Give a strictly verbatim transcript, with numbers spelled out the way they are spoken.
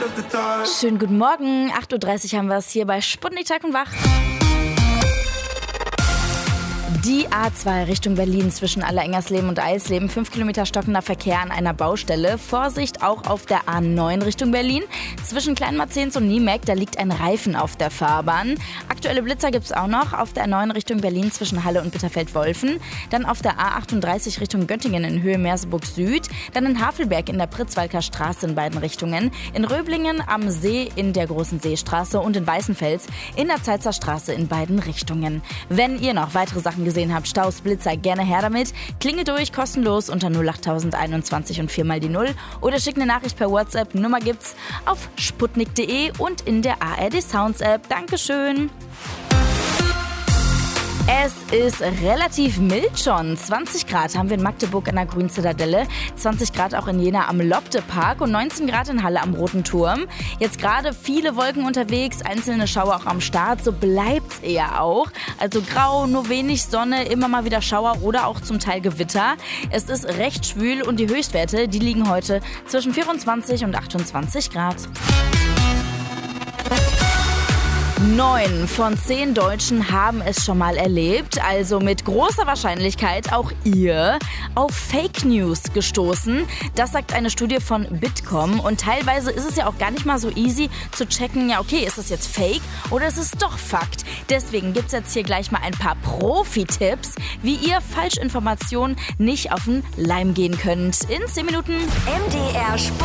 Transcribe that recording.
Schönen guten Morgen, acht Uhr dreißig haben wir es hier bei Sputnik Tag und Wach. Die A zwei Richtung Berlin zwischen Allerengersleben und Eisleben. fünf Kilometer stockender Verkehr an einer Baustelle. Vorsicht auch auf der A neun Richtung Berlin. Zwischen Kleinmarzens und Niemeck, da liegt ein Reifen auf der Fahrbahn. Aktuelle Blitzer gibt es auch noch auf der A neun Richtung Berlin zwischen Halle und Bitterfeld-Wolfen. Dann auf der A achtunddreißig Richtung Göttingen in Höhe Merseburg Süd. Dann in Havelberg in der Pritzwalker Straße in beiden Richtungen. In Röblingen am See in der Großen Seestraße und in Weißenfels in der Zeitzer Straße in beiden Richtungen. Wenn ihr noch weitere Sachen gesehen habt, Staus, Blitzer, gerne her damit. Klingelt durch, kostenlos unter null acht einundzwanzig und vier mal die null oder schickt eine Nachricht per WhatsApp. Nummer gibt's auf sputnik punkt de und in der A R D Sounds App. Dankeschön. Es ist relativ mild schon. zwanzig Grad haben wir in Magdeburg an der Grünen Zitadelle, zwanzig Grad auch in Jena am Lobde-Park und neunzehn Grad in Halle am Roten Turm. Jetzt gerade viele Wolken unterwegs, einzelne Schauer auch am Start, so bleibt's eher auch. Also grau, nur wenig Sonne, immer mal wieder Schauer oder auch zum Teil Gewitter. Es ist recht schwül und die Höchstwerte, die liegen heute zwischen vierundzwanzig und achtundzwanzig Grad. Neun von zehn Deutschen haben es schon mal erlebt, also mit großer Wahrscheinlichkeit auch ihr, auf Fake News gestoßen. Das sagt eine Studie von Bitkom und teilweise ist es ja auch gar nicht mal so easy zu checken, ja okay, ist das jetzt Fake oder ist es doch Fakt? Deswegen gibt es jetzt hier gleich mal ein paar Profi-Tipps, wie ihr Falschinformationen nicht auf den Leim gehen könnt. In zehn Minuten M D R Sport.